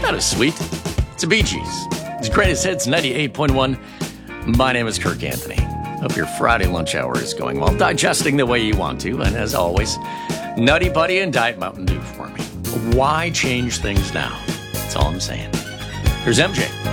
Kind of sweet. It's a Bee Gees. It's Greatest Hits 98.1. My name is Kirk Anthony. Hope your Friday lunch hour is going well, digesting the way you want to. And as always, Nutty Buddy and Diet Mountain Dew for me. Why change things now? That's all I'm saying. Here's MJ.